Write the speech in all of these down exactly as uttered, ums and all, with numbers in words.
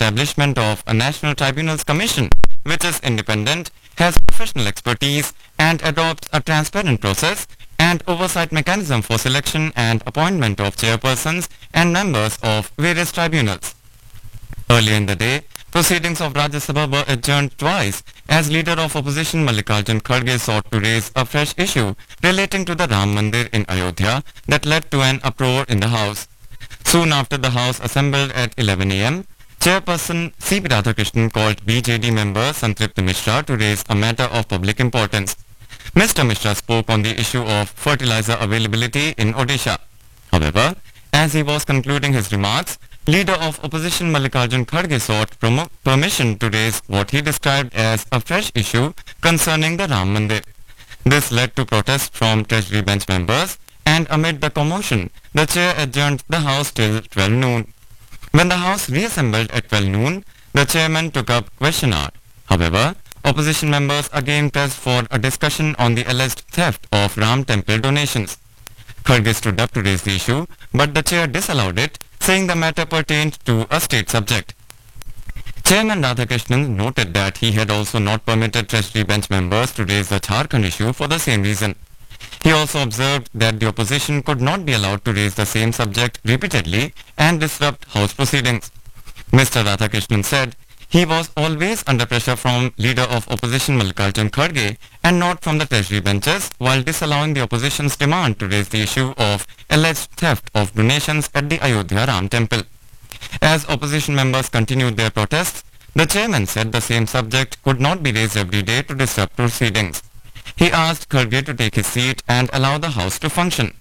establishment of a National Tribunals Commission, which is independent, has professional expertise, and adopts a transparent process and oversight mechanism for selection and appointment of chairpersons and members of various tribunals. Earlier in the day, proceedings of Rajya Sabha were adjourned twice as leader of opposition Mallikarjun Kharge sought to raise a fresh issue relating to the Ram Mandir in Ayodhya that led to an uproar in the House. Soon after the House assembled at eleven a m, Chairperson C P Radhakrishnan called B J D member Santripta Mishra to raise a matter of public importance. Mister Mishra spoke on the issue of fertilizer availability in Odisha. However, as he was concluding his remarks, Leader of Opposition Mallikarjun Kharge sought promo- permission to raise what he described as a fresh issue concerning the Ram Mandir. This led to protests from Treasury bench members, and amid the commotion, the chair adjourned the House till twelve noon. When the House reassembled at twelve noon, the chairman took up question hour. However, opposition members again pressed for a discussion on the alleged theft of Ram temple donations. Kharge stood up to raise the issue, but the chair disallowed it, saying the matter pertained to a state subject. Chairman Radhakrishnan noted that he had also not permitted Treasury bench members to raise the Jharkhand issue for the same reason. He also observed that the opposition could not be allowed to raise the same subject repeatedly and disrupt House proceedings. Mister Radhakrishnan said he was always under pressure from Leader of Opposition Mallikarjun Kharge and not from the Treasury benches, while disallowing the opposition's demand to raise the issue of alleged theft of donations at the Ayodhya Ram temple. As opposition members continued their protests, the chairman said the same subject could not be raised every day to disrupt proceedings. He asked Kharge to take his seat and allow the House to function.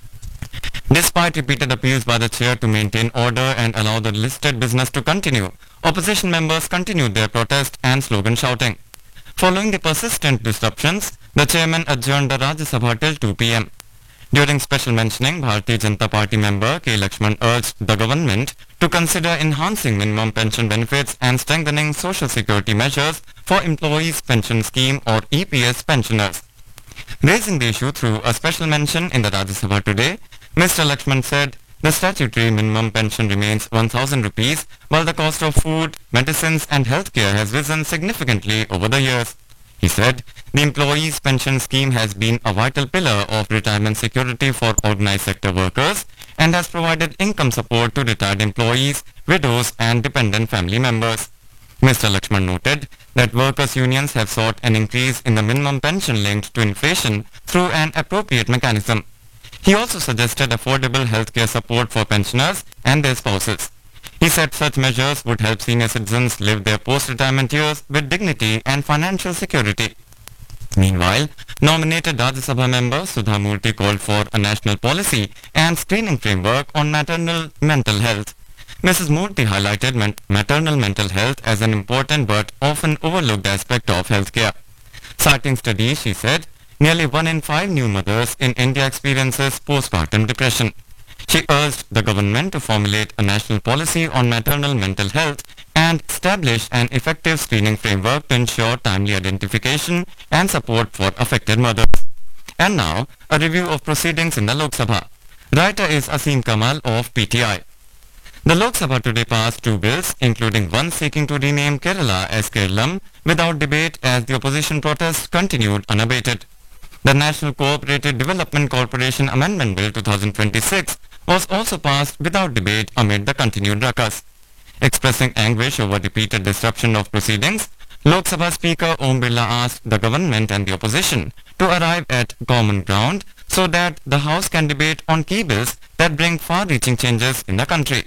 Despite repeated appeals by the chair to maintain order and allow the listed business to continue, opposition members continued their protest and slogan shouting. Following the persistent disruptions, the chairman adjourned the Rajya Sabha till two p m. During special mentioning, Bharatiya Janata Party member K. Lakshman urged the government to consider enhancing minimum pension benefits and strengthening social security measures for employees' pension scheme or E P S pensioners. Raising the issue through a special mention in the Rajya Sabha today, Mister Lakshman said the statutory minimum pension remains one thousand rupees, while the cost of food, medicines and healthcare has risen significantly over the years. He said the employees' pension scheme has been a vital pillar of retirement security for organized sector workers and has provided income support to retired employees, widows and dependent family members. Mister Lakshman noted that workers' unions have sought an increase in the minimum pension linked to inflation through an appropriate mechanism. He also suggested affordable healthcare support for pensioners and their spouses. He said such measures would help senior citizens live their post-retirement years with dignity and financial security. Meanwhile, nominated Rajya Sabha member Sudha Murthy called for a national policy and screening framework on maternal mental health. Missus Murthy highlighted men- maternal mental health as an important but often overlooked aspect of healthcare. Citing studies, she said, nearly one in five new mothers in India experiences postpartum depression. She urged the government to formulate a national policy on maternal mental health and establish an effective screening framework to ensure timely identification and support for affected mothers. And now, a review of proceedings in the Lok Sabha. Writer is Asim Kamal of P T I. The Lok Sabha today passed two bills, including one seeking to rename Kerala as Kerala without debate as the opposition protests continued unabated. The National Cooperative Development Corporation Amendment Bill twenty twenty-six was also passed without debate amid the continued ruckus. Expressing anguish over repeated disruption of proceedings, Lok Sabha Speaker Om Birla asked the government and the opposition to arrive at common ground so that the House can debate on key bills that bring far-reaching changes in the country.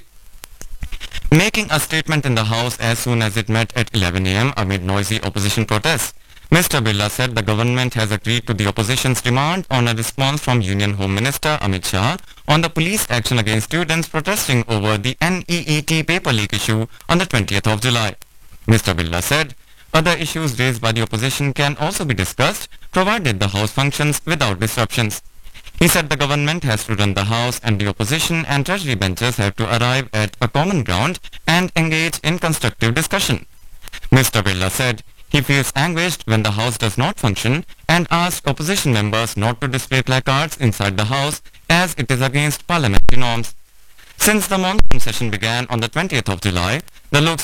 Making a statement in the House as soon as it met at eleven a m amid noisy opposition protests, Mister Birla said the government has agreed to the opposition's demand on a response from Union Home Minister Amit Shah on the police action against students protesting over the N E E T paper leak issue on the twentieth of July. Mister Birla said other issues raised by the opposition can also be discussed provided the House functions without disruptions. He said the government has to run the House and the opposition and Treasury benches have to arrive at a common ground and engage in constructive discussion. Mister Birla said he feels anguished when the House does not function and asked opposition members not to display placards inside the House as it is against parliamentary norms. Since the monsoon session began on the twentieth of July, the Lok